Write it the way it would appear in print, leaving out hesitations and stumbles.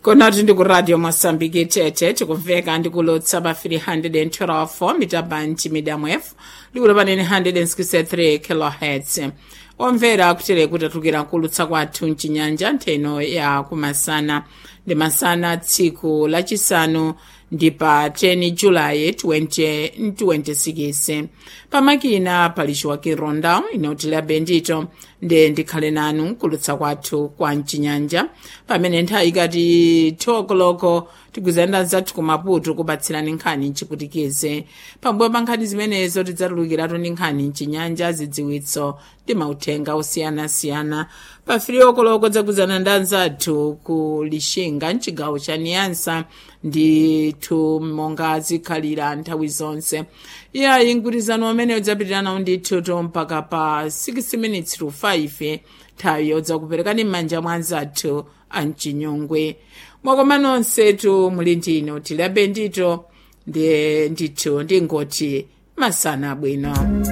konati ndi ku radio Mosambiki tete tikumveka ndi kulotsa pa 312 mitabandi medium wave likulo panene 163 kilohertz. Omvera akutere kutatukira kulutsa kwathu mchinyanja ntheno ya kumasana ndi masana tsiku lachisanu ndi pa 10 Julayi 2026. Pamakina palishiwa kironda inotila bendito ndikhale nanu kulutsa kwathu kwa mchinyanja pamene nthawi ikati thokoloko tikuzenda zathu kumaputu kubatsirani nkhani nchiputikize pambuyo pa nkhani zimenezo tidzatulukiratu ndi nkhani mchinyanja zidziwitso ndi mauthenga osiyanasiyana pa 3 okoloko dzakuzana ndi anzathu ku Lixinga mchigawo cha Niassa ndithu monga zikhalira nthawi zonse. Iyayi mgwirizano amene udzapitirana ndithu mpaka pa 6 minutes to 5 nthawi yodzakuperekani m'manja mwa anzathu amchinyongwe. Mwakoma nonsetu muli ndino tilabe ndito ndithu ndingoti masana abwino.